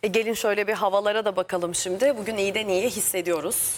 Gelin şöyle bir havalara da bakalım şimdi. Bugün iyiden iyiye hissediyoruz.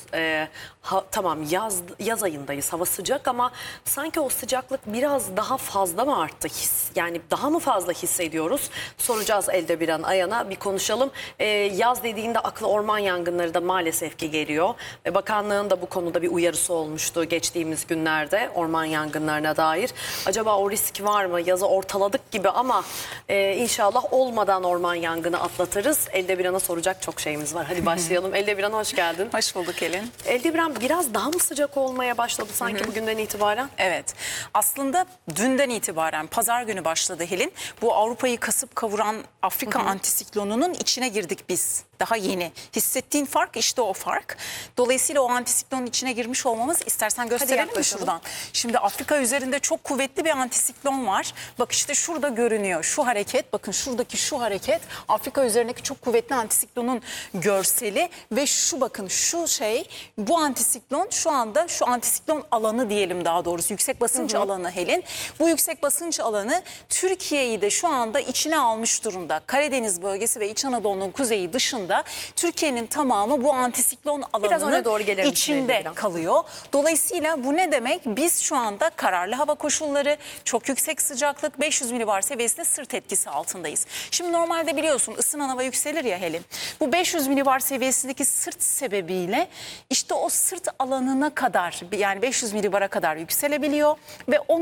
Tamam yaz ayındayız, hava sıcak ama sanki o sıcaklık biraz daha fazla mı arttı? Yani daha mı fazla hissediyoruz? Soracağız Eldebiran Ayan'a, bir konuşalım. Yaz dediğinde akla orman yangınları da maalesef ki geliyor. Bakanlığın da bu konuda bir uyarısı olmuştu geçtiğimiz günlerde orman yangınlarına dair. Acaba o risk var mı? Yazı ortaladık gibi ama inşallah olmadan orman yangını atlatırız. Eldebiran'a soracak çok şeyimiz var. Hadi başlayalım. Eldebiran hoş geldin. Hoş bulduk Elin. Eldebiran biraz daha mı sıcak olmaya başladı sanki bugünden itibaren? Evet. Aslında dünden itibaren pazar günü başladı Helin. Bu Avrupa'yı kasıp kavuran Afrika antisiklonunun içine girdik biz. Daha yeni. Hissettiğin fark işte o fark. Dolayısıyla o antisiklonun içine girmiş olmamız, istersen gösterelim mi şuradan? Şimdi Afrika üzerinde çok kuvvetli bir antisiklon var. Bak işte şurada görünüyor. Şu hareket, bakın şuradaki şu hareket Afrika üzerindeki çok kuvvetli antisiklonun görseli ve şu bakın şu şey, bu antisiklon şu anda şu antisiklon alanı diyelim, daha doğrusu yüksek basınç alanı Helin. Bu yüksek basınç alanı Türkiye'yi de şu anda içine almış durumda. Karadeniz bölgesi ve İç Anadolu'nun kuzeyi dışında Türkiye'nin tamamı bu antisiklon alanının içinde kalıyor. Dolayısıyla bu ne demek? Biz şu anda kararlı hava koşulları, çok yüksek sıcaklık, 500 milibar seviyesinde sırt etkisi altındayız. Şimdi normalde biliyorsun ısınan hava yükselir ya Helin. Bu 500 milibar seviyesindeki sırt sebebiyle işte o sırt alanına kadar, yani 500 milibara kadar yükselebiliyor ve o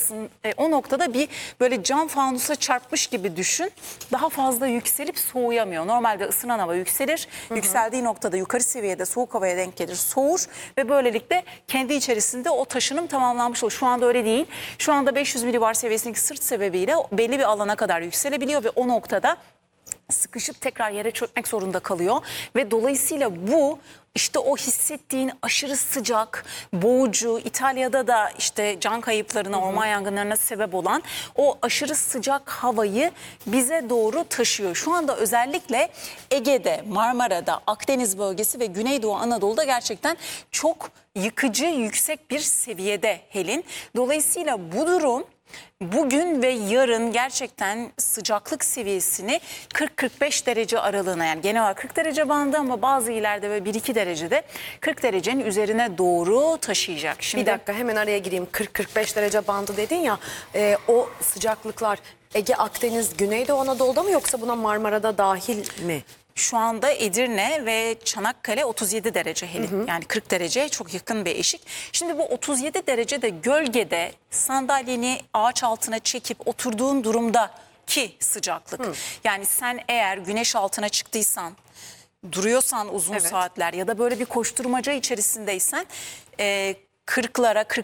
noktada bir böyle cam fanusa çarpmış gibi düşün. Daha fazla yükselip soğuyamıyor. Normalde ısınan hava yükselir. Yükseldiği noktada yukarı seviyede soğuk havaya denk gelir, soğur ve böylelikle kendi içerisinde o taşınım tamamlanmış olur. Şu anda öyle değil. Şu anda 500 milibar seviyesindeki sırt sebebiyle belli bir alana kadar yükselebiliyor ve o noktada sıkışıp tekrar yere çökmek zorunda kalıyor ve dolayısıyla bu işte o hissettiğin aşırı sıcak, boğucu, İtalya'da da işte can kayıplarına, orman yangınlarına sebep olan o aşırı sıcak havayı bize doğru taşıyor. Şu anda özellikle Ege'de, Marmara'da, Akdeniz bölgesi ve Güneydoğu Anadolu'da gerçekten çok yıkıcı, yüksek bir seviyede Helin. Dolayısıyla bu durum bugün ve yarın gerçekten sıcaklık seviyesini 40-45 derece aralığına, yani genel olarak 40 derece bandı ama bazı illerde ve 1-2 derecede 40 derecenin üzerine doğru taşıyacak. Şimdi Bir dakika hemen araya gireyim. 40-45 derece bandı dedin ya, o sıcaklıklar Ege, Akdeniz, Güneydoğu Anadolu'da mı yoksa buna Marmara'da dahil mi? Şu anda Edirne ve Çanakkale 37 derece Helin. Yani 40 dereceye çok yakın bir eşik. Şimdi bu 37 derecede gölgede sandalyeni ağaç altına çekip oturduğun durumdaki sıcaklık. Yani sen eğer güneş altına çıktıysan, duruyorsan uzun saatler ya da böyle bir koşturmaca içerisindeysen 40'lara